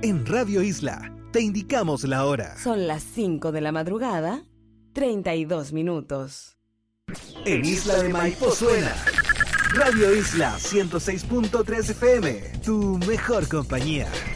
En Radio Isla te indicamos la hora. Son las 5 de la madrugada, 32 minutos. En Isla de Maipo suena Radio Isla 106.3 FM, tu mejor compañía.